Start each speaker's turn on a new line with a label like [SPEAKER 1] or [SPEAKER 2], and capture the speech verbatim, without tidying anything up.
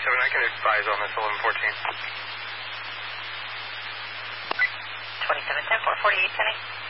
[SPEAKER 1] seven, I can advise on this eleven fourteen.
[SPEAKER 2] twenty-seven ten, four forty-eight, ten eight.